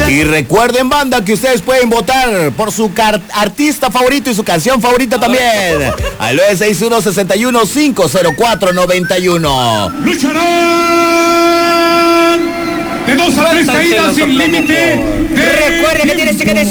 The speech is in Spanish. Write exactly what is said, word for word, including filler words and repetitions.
Y recuerden, banda, que ustedes pueden votar por su artista favorito y su canción favorita también. Al nueve seis uno, seis uno, cinco cero cuatro, nueve uno. Lucharán de dos a tres caídas sin límite. Recuerde que tienes que